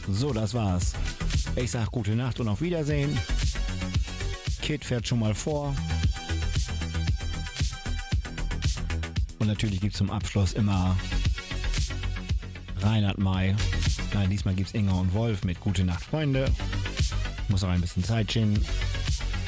So, das war's. Ich sag gute Nacht und auf Wiedersehen. Kid fährt schon mal vor. Und natürlich gibt's zum Abschluss immer Reinhard May. Nein, diesmal gibt's Inga und Wolf mit Gute Nacht, Freunde. Muss auch ein bisschen Zeit schinden.